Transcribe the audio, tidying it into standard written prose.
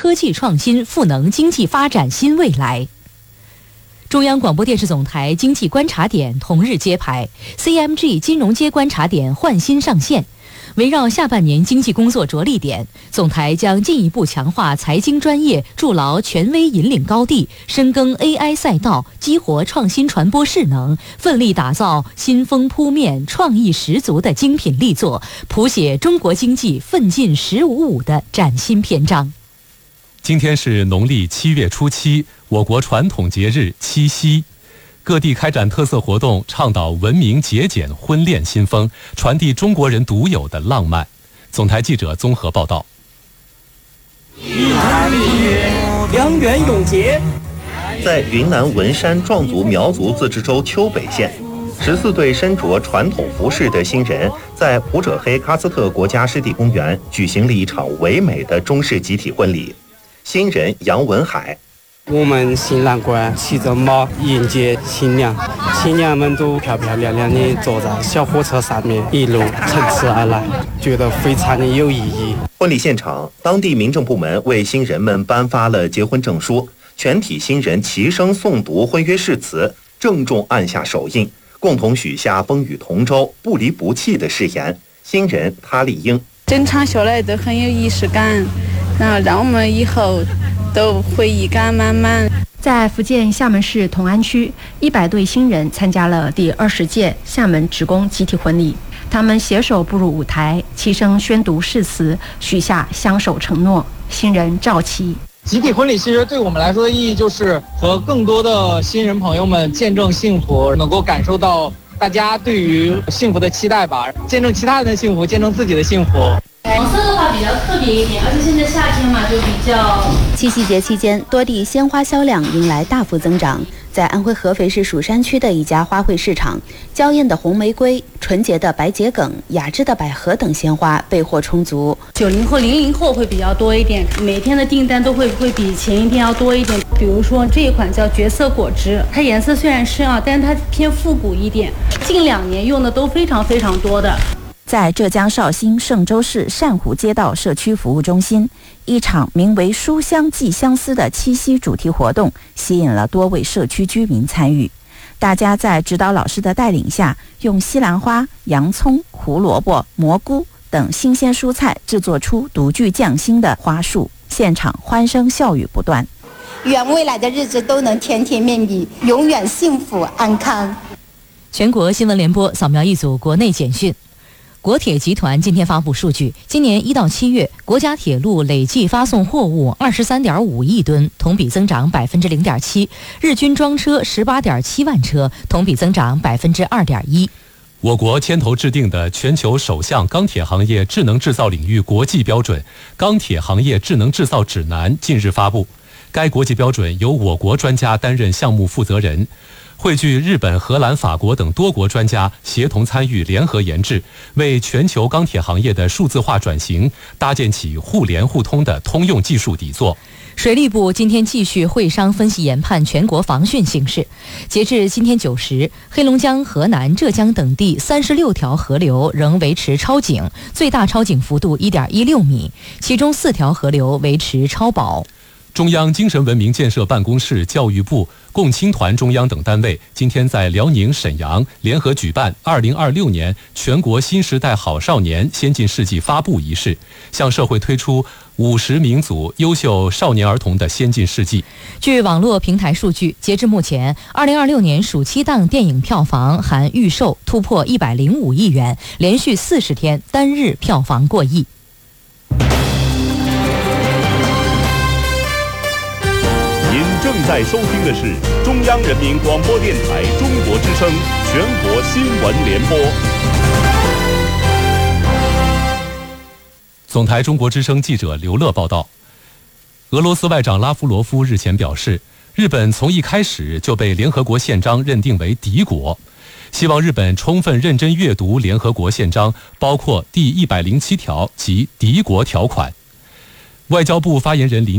科技创新赋能经济发展新未来。中央广播电视总台经济观察点同日揭牌 ，CMG 金融街观察点换新上线。围绕下半年经济工作着力点，总台将进一步强化财经专业，筑牢权威引领高地，深耕 AI 赛道，激活创新传播势能，奋力打造新风扑面、创意十足的精品力作，谱写中国经济奋进“1055”的崭新篇章。 今天是农历7月初7，我国传统节日七夕。各地开展特色活动，倡导文明节俭婚恋新风，传递中国人独有的浪漫。总台记者综合报道。 一坛丽月，良缘永结。 在云南文山壮族苗族自治州丘北县，14对身着传统服饰的新人在普者黑喀斯特国家湿地公园举行了一场唯美的中式集体婚礼。新人杨文海， 我们新郎官骑着马迎接新娘，新娘们都漂漂亮亮地坐在小火车上面，一路乘驰而来，觉得非常的有意义。 婚礼现场，当地民政部门为新人们颁发了结婚证书，全体新人齐声诵读婚约誓词，郑重按下手印，共同许下风雨同舟、不离不弃的誓言。新人他丽英， 整场下来都很有仪式感，然后让我们以后都回忆感满满。 在福建厦门市同安区，100对新人参加了第20届厦门职工集体婚礼。他们携手步入舞台，齐声宣读誓词，许下相守承诺。新人赵琦， 集体婚礼其实对我们来说的意义就是和更多的新人朋友们见证幸福，能够感受到大家对于幸福的期待吧，见证其他人的幸福，见证自己的幸福。 黄色的话比较特别一点，而且现在夏天嘛，就比较。 七夕节期间，多地鲜花销量迎来大幅增长。在安徽合肥市蜀山区的一家花卉市场，娇艳的红玫瑰、纯洁的白桔梗、雅致的百合等鲜花备货充足。 90后、00后会比较多一点，每天的订单都会比前一天要多一点。比如说这一款叫绝色果汁，它颜色虽然深啊，但是它偏复古一点，近2年用的都非常非常多的。 在浙江绍兴嵊州市善湖街道社区服务中心，一场名为书香寄相思的七夕主题活动吸引了多位社区居民参与。大家在指导老师的带领下，用西兰花、洋葱、胡萝卜、蘑菇等新鲜蔬菜制作出独具匠心的花束，现场欢声笑语不断。 愿未来的日子都能甜甜蜜蜜，永远幸福安康。 全国新闻联播扫描一组国内简讯。国铁集团今天发布数据，今年1到7月，国家铁路累计发送货物23.5亿吨，同比增长0.7%，日均装车18.7万车，同比增长2.1%。 我国牵头制定的全球首项钢铁行业智能制造领域国际标准《钢铁行业智能制造指南》近日发布，该国际标准由我国专家担任项目负责人。汇聚日本、荷兰、法国等多国专家协同参与，联合研制，为全球钢铁行业的数字化转型搭建起互联互通的通用技术底座。 水利部今天继续会商分析研判全国防汛形势。截至今天9时，黑龙江、河南、浙江等地36条河流仍维持超警，最大超警幅度1.16米，其中4条河流维持超保。 中央精神文明建设办公室、教育部、共青团中央等单位今天在辽宁沈阳联合举办2026年全国新时代好少年先进事迹发布仪式，向社会推出50名组优秀少年儿童的先进事迹。 据网络平台数据，截至目前，2026年暑期档电影票房含预售突破105亿元，连续40天单日票房过亿。 正在收听的是中央人民广播电台中国之声全国新闻联播。 总台中国之声记者刘乐报道，俄罗斯外长拉夫罗夫日前表示，日本从一开始就被联合国宪章认定为敌国，希望日本充分认真阅读联合国宪章，包括第107条及敌国条款。外交部发言人林